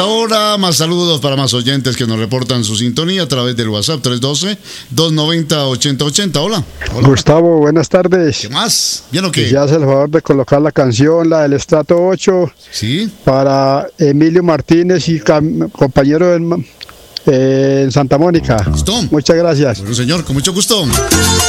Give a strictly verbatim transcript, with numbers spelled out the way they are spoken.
Ahora más saludos para más oyentes que nos reportan su sintonía a través del WhatsApp tres uno dos, dos nueve cero, ocho cero ocho cero. Hola. Hola. Gustavo, buenas tardes. ¿Qué más? ¿Bien o qué? Si hace el favor de colocar la canción, la del estrato ocho, sí, para Emilio Martínez y cam- compañero en, eh, en Santa Mónica. ¿Listo? Muchas gracias. Bueno, señor, con mucho gusto.